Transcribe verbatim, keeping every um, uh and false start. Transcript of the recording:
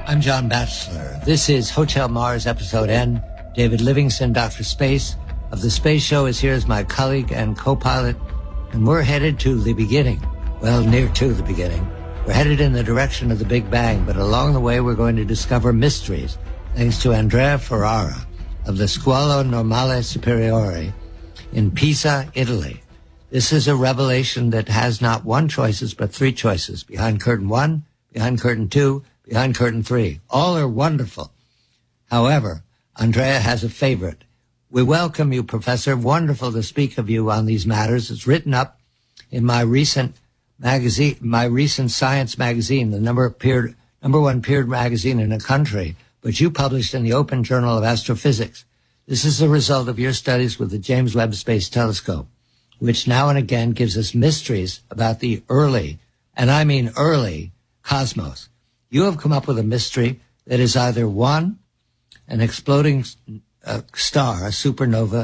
I'm John Batchelor. This is Hotel Mars Episode N. David Livingston, Doctor Space of The Space Show, is here as my colleague and co-pilot, and we're headed to the beginning. Well, near to the beginning. We're headed in the direction of the Big Bang, but along the way we're going to discover mysteries, thanks to Andrea Ferrara of the Scuola Normale Superiore in Pisa, Italy. This is a revelation that has not one choices, but three choices. Behind curtain one, behind curtain two, behind curtain three. All are wonderful. However, Andrea has a favorite. We welcome you, Professor. Wonderful to speak of you on these matters. It's written up in my recent magazine, my recent Science magazine, the number peered, number one peered magazine in the country, but you published in the Open Journal of Astrophysics. This is the result of your studies with the James Webb Space Telescope, which now and again gives us mysteries about the early, and I mean early, cosmos. You have come up with a mystery that is either one, an exploding uh, star, a supernova,